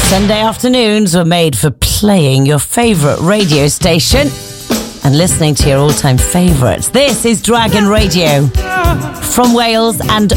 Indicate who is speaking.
Speaker 1: Sunday afternoons were made for playing your favourite radio station and listening to your all-time favourites. This is Dragon Radio. From Wales and